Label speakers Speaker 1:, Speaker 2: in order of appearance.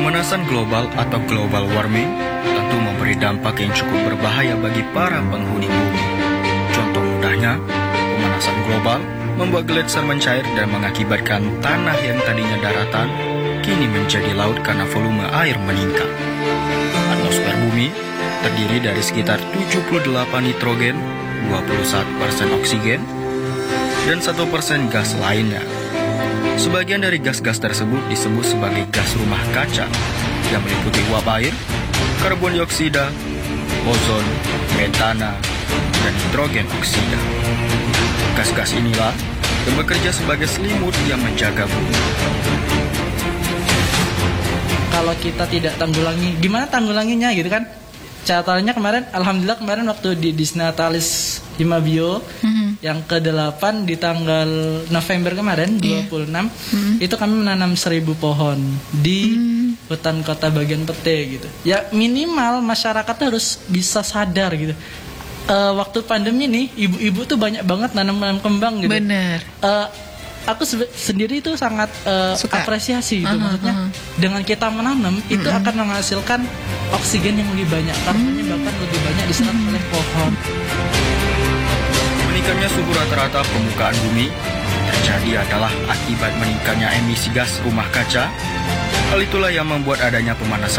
Speaker 1: Pemanasan global atau global warming tentu memberi dampak yang cukup berbahaya bagi para penghuni bumi. Contoh mudahnya, pemanasan global membuat gletser mencair dan mengakibatkan tanah yang tadinya daratan kini menjadi laut karena volume air meningkat. Atmosfer bumi terdiri dari sekitar 78 nitrogen, 21% oksigen, dan 1% gas lainnya. Sebagian dari gas-gas tersebut disebut sebagai gas rumah kaca yang meliputi uap air, karbon dioksida, ozon, metana, dan nitrogen oksida. Gas-gas inilah yang bekerja sebagai selimut yang menjaga bumi.
Speaker 2: Kalau kita tidak tanggulangi, gimana tanggulanginya gitu kan? Catatannya kemarin, alhamdulillah kemarin waktu di Disnatalis Himabio yang ke-8 di tanggal November kemarin 26 itu kami menanam 1.000 pohon di hutan kota bagian Pete gitu. Ya minimal masyarakat harus bisa sadar gitu. Waktu pandemi nih ibu-ibu tuh banyak banget nanam kembang gitu.
Speaker 3: Bener.
Speaker 2: Aku sendiri itu sangat apresiasi gitu. Maksudnya dengan kita menanam itu akan menghasilkan oksigen yang lebih banyak, karbonnya bahkan lebih banyak diserap oleh pohon.
Speaker 1: Meningkatnya suhu rata-rata permukaan bumi terjadi adalah akibat meningkatnya emisi gas rumah kaca. Hal itulah yang membuat adanya pemanasan